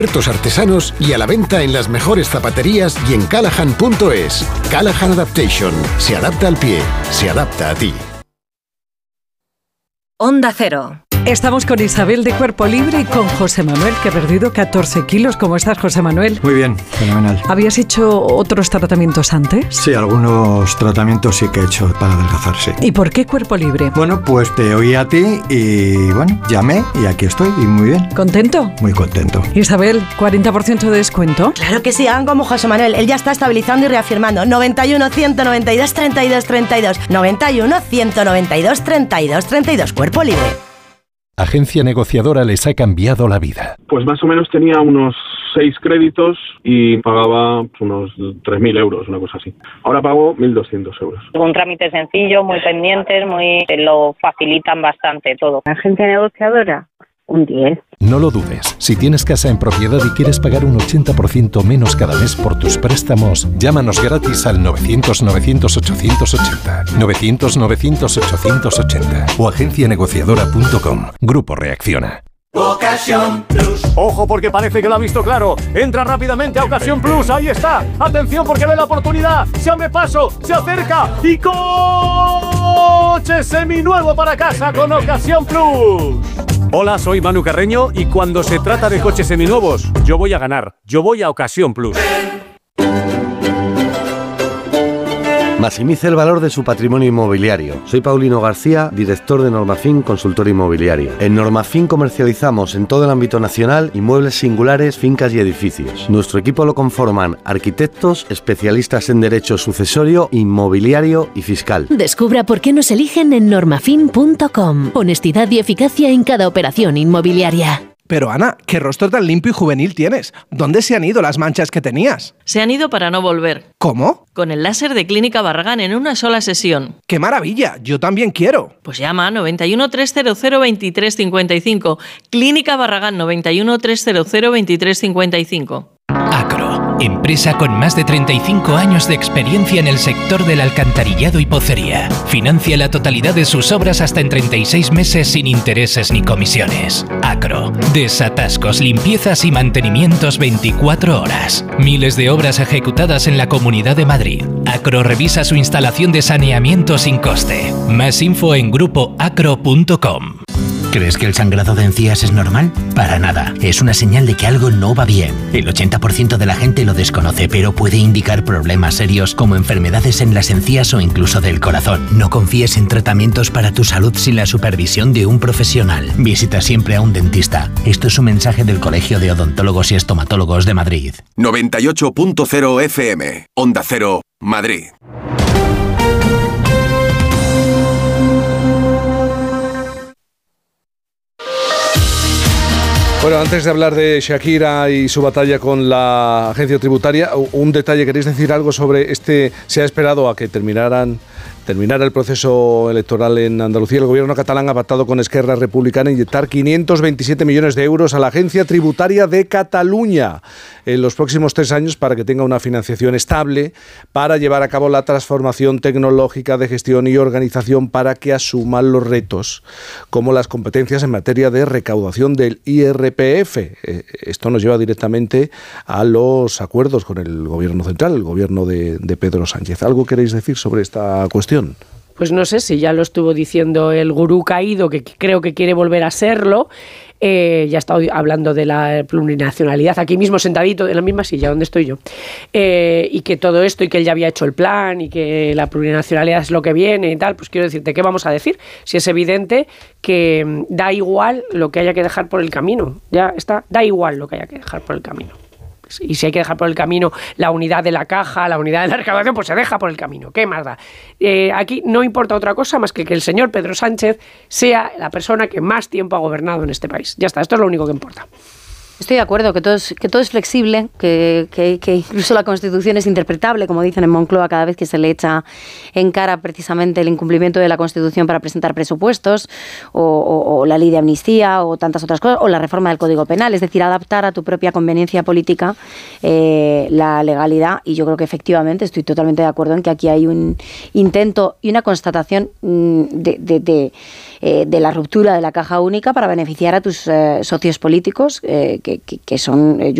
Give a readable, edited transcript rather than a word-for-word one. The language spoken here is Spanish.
Expertos artesanos y a la venta en las mejores zapaterías y en Callahan.es. Callahan Adaptation. Se adapta al pie. Se adapta a ti. Onda Cero. Estamos con Isabel de Cuerpo Libre y con José Manuel, que ha perdido 14 kilos. ¿Cómo estás, José Manuel? Muy bien, fenomenal. ¿Habías hecho otros tratamientos antes? Sí, algunos tratamientos sí que he hecho para adelgazar, sí. ¿Y por qué Cuerpo Libre? Bueno, pues te oí a ti y bueno, llamé y aquí estoy y muy bien. ¿Contento? Muy contento. Isabel, 40% de descuento. Claro que sí, hagan como José Manuel. Él ya está estabilizando y reafirmando. 91 192 32 32. 91 192 32 32. Cuerpo Libre. Agencia Negociadora les ha cambiado la vida. Pues más o menos tenía unos 6 créditos y pagaba unos 3.000 euros, una cosa así. Ahora pago 1.200 euros. Un trámite sencillo, muy pendientes, lo facilitan bastante todo. Agencia Negociadora, un 10. No lo dudes. Si tienes casa en propiedad y quieres pagar un 80% menos cada mes por tus préstamos, llámanos gratis al 900-900-880, 900-900-880 o agencianegociadora.com. Grupo Reacciona. Ocasión Plus. Ojo, porque parece que lo ha visto claro. Entra rápidamente a Ocasión Plus. Ahí está. Atención, porque ve la oportunidad. Se abre paso, se acerca y coche seminuevo para casa con Ocasión Plus. Hola, soy Manu Carreño y cuando se trata de coches seminuevos, yo voy a ganar. Yo voy a Ocasión Plus. Maximice el valor de su patrimonio inmobiliario. Soy Paulino García, director de Normafin Consultor Inmobiliario. En Normafin comercializamos en todo el ámbito nacional inmuebles singulares, fincas y edificios. Nuestro equipo lo conforman arquitectos, especialistas en derecho sucesorio, inmobiliario y fiscal. Descubra por qué nos eligen en normafin.com. Honestidad y eficacia en cada operación inmobiliaria. Pero Ana, ¿qué rostro tan limpio y juvenil tienes? ¿Dónde se han ido las manchas que tenías? Se han ido para no volver. ¿Cómo? Con el láser de Clínica Barragán en una sola sesión. ¡Qué maravilla! Yo también quiero. Pues llama 91 300 23 55. Clínica Barragán 91 300 23 55. Acro, empresa con más de 35 años de experiencia en el sector del alcantarillado y pocería. Financia la totalidad de sus obras hasta en 36 meses sin intereses ni comisiones. Acro, desatascos, limpiezas y mantenimientos 24 horas. Miles de obras ejecutadas en la Comunidad de Madrid. Acro revisa su instalación de saneamiento sin coste. Más info en grupoacro.com. ¿Crees que el sangrado de encías es normal? Para nada. Es una señal de que algo no va bien. El 80% de la gente lo desconoce, pero puede indicar problemas serios como enfermedades en las encías o incluso del corazón. No confíes en tratamientos para tu salud sin la supervisión de un profesional. Visita siempre a un dentista. Esto es un mensaje del Colegio de Odontólogos y Estomatólogos de Madrid. 98.0 FM. Onda Cero, Madrid. Bueno, antes de hablar de Shakira y su batalla con la agencia tributaria, un detalle, ¿queréis decir algo sobre este? Se ha esperado a que terminara el proceso electoral en Andalucía. El gobierno catalán ha pactado con Esquerra Republicana inyectar 527 millones de euros a la Agencia Tributaria de Cataluña en los próximos 3 años para que tenga una financiación estable para llevar a cabo la transformación tecnológica de gestión y organización para que asuman los retos como las competencias en materia de recaudación del IRPF. Esto nos lleva directamente a los acuerdos con el gobierno central, el gobierno de Pedro Sánchez. ¿Algo queréis decir sobre esta cuestión? Pues no sé si ya lo estuvo diciendo el gurú caído, que creo que quiere volver a serlo. Ya he estado hablando de la plurinacionalidad, aquí mismo sentadito en la misma silla donde estoy yo. Y que todo esto, y que él ya había hecho el plan, y que la plurinacionalidad es lo que viene y tal, pues quiero decirte, ¿qué vamos a decir? Si es evidente que da igual lo que haya que dejar por el camino. Ya está, da igual lo que haya que dejar por el camino. Y si hay que dejar por el camino la unidad de la caja, la unidad de la recaudación, pues se deja por el camino. ¿Qué más da? Aquí no importa otra cosa más que el señor Pedro Sánchez sea la persona que más tiempo ha gobernado en este país. Ya está, esto es lo único que importa. Estoy de acuerdo, que todo es flexible, que incluso la Constitución es interpretable, como dicen en Moncloa, cada vez que se le echa en cara precisamente el incumplimiento de la Constitución para presentar presupuestos, o la ley de amnistía, o tantas otras cosas, o la reforma del Código Penal, es decir, adaptar a tu propia conveniencia política la legalidad, y yo creo que efectivamente estoy totalmente de acuerdo en que aquí hay un intento y una constatación de la ruptura de la caja única para beneficiar a tus socios políticos, que son